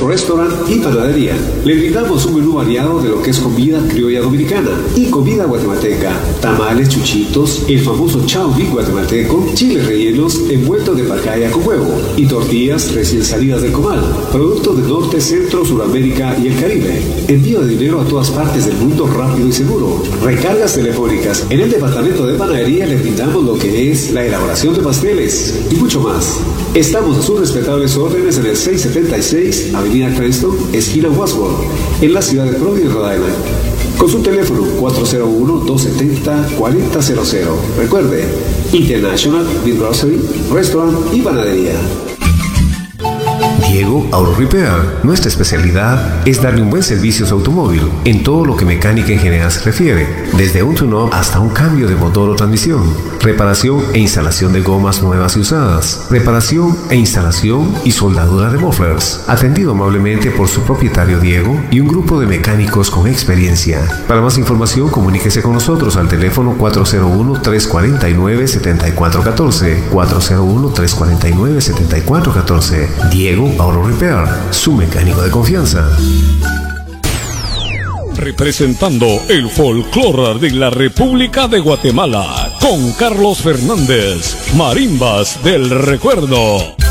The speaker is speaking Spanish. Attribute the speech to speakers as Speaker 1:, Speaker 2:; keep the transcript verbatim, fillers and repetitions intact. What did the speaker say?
Speaker 1: Restaurant y Panadería. Le brindamos un menú variado de lo que es comida criolla dominicana y comida guatemalteca, tamales, chuchitos, el famoso chauví guatemalteco, chiles rellenos envueltos de pacaya con huevo y tortillas recién salidas del comal, productos del norte, centro, Sudamérica y el Caribe. Envío de dinero a todas partes del mundo rápido y seguro. Recargas telefónicas. En el departamento de panadería le brindamos lo que es la elaboración de pasteles y mucho más. Estamos a sus respetables órdenes en el seiscientos setenta y seis Avenida Cranston, esquina Wasworth, en la ciudad de Providence, Rhode Island. Con su teléfono cuatro cero uno, dos siete cero, cuatro cero cero. Recuerde, International Meat Grocery, Restaurant y Panadería.
Speaker 2: Diego Auto Repair. Nuestra especialidad es darle un buen servicio a su automóvil en todo lo que mecánica en general se refiere, desde un tune-up hasta un cambio de motor o transmisión, reparación e instalación de gomas nuevas y usadas, reparación e instalación y soldadura de mufflers, atendido amablemente por su propietario Diego y un grupo de mecánicos con experiencia. Para más información, comuníquese con nosotros al teléfono cuatro cero uno, tres cuatro nueve, siete cuatro uno cuatro, cuatro cero uno, tres cuatro nueve, siete cuatro uno cuatro. Diego Auto Repair, su mecánico de confianza.
Speaker 3: Representando el folclore de la República de Guatemala, con Carlos Fernández, Marimbas del Recuerdo.